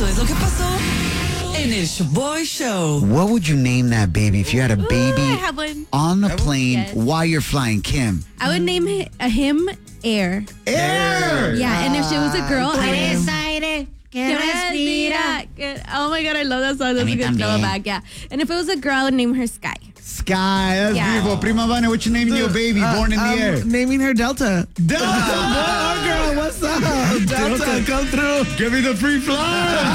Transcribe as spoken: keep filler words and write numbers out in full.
Esto es lo que pasó en el Shaboy Show. What would you name that baby if you had a baby Ooh, I have one. on the plane Yes. while you're flying, Kim? I would name hi- uh, him Air. Air! Yeah, and if she was a girl, I Eres aire que respira. Oh my God, I love that song. That's mí a good también. throwback, yeah. And if it was a girl, I would name her Sky. Sky, that's Yeah. beautiful. Prima Vana, what you naming your baby born in the I'm air? naming her Delta. Delta! Boy or girl, what's up? Delta, come through. Give me the free fly!